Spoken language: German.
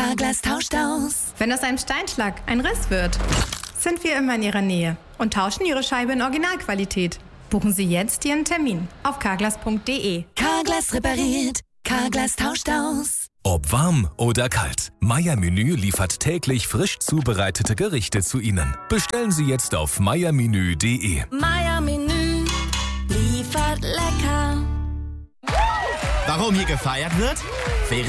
Carglass tauscht aus. Wenn aus einem Steinschlag ein Riss wird, sind wir immer in Ihrer Nähe und tauschen Ihre Scheibe in Originalqualität. Buchen Sie jetzt Ihren Termin auf carglass.de. Carglass repariert, Carglass tauscht aus. Ob warm oder kalt, Meier-Menü liefert täglich frisch zubereitete Gerichte zu Ihnen. Bestellen Sie jetzt auf meiermenü.de. Meier-Menü liefert lecker. Warum hier gefeiert wird?